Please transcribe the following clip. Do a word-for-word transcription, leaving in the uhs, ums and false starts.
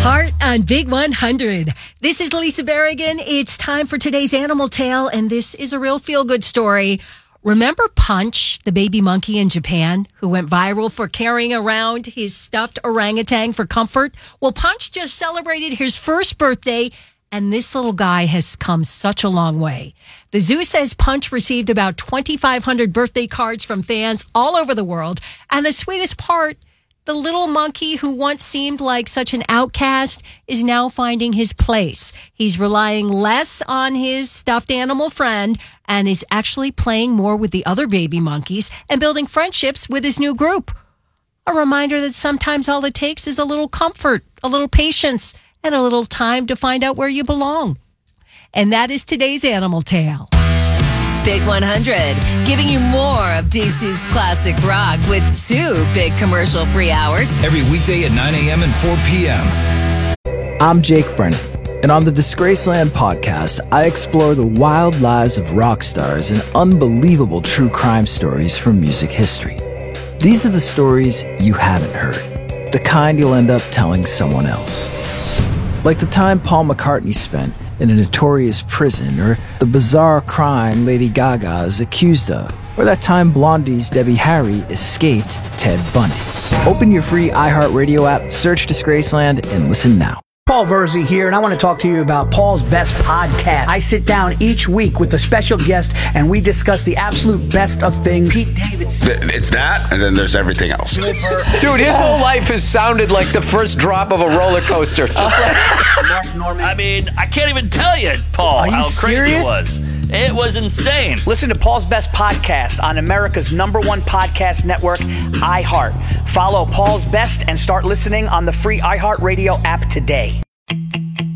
Heart on Big one hundred. This is Lisa Berrigan. It's time for today's Animal Tale, and this is a real feel-good story. Remember Punch, the baby monkey in Japan, who went viral for carrying around his stuffed orangutan for comfort? Well, Punch just celebrated his first birthday, and this little guy has come such a long way. The zoo says Punch received about twenty-five hundred birthday cards from fans all over the world, and the sweetest part, the little monkey who once seemed like such an outcast is now finding his place. He's relying less on his stuffed animal friend and is actually playing more with the other baby monkeys and building friendships with his new group. A reminder that sometimes all it takes is a little comfort, a little patience, and a little time to find out where you belong. And that is today's Animal Tale. Big one hundred, giving you more of D C's classic rock with two big commercial-free hours. Every weekday at nine a.m. and four p.m. I'm Jake Brennan, and on the Disgraceland podcast, I explore the wild lives of rock stars and unbelievable true crime stories from music history. These are the stories you haven't heard, the kind you'll end up telling someone else. Like the time Paul McCartney spent in a notorious prison, or the bizarre crime Lady Gaga is accused of, or that time Blondie's Debbie Harry escaped Ted Bundy. Open your free iHeartRadio app, search Disgraceland, and listen now. Paul Verzi here, and I want to talk to you about Paul's Best Podcast. I sit down each week with a special guest, and we discuss the absolute best of things. Pete Davidson. It's that, and then there's everything else. Dude, his whole life has sounded like the first drop of a roller coaster. Just like Mark Norman. I mean, I can't even tell you, Paul, Are you how crazy serious? it was. It was insane. Listen to Paul's Best Podcast on America's number one podcast network, iHeart. Follow Paul's Best and start listening on the free iHeartRadio app today.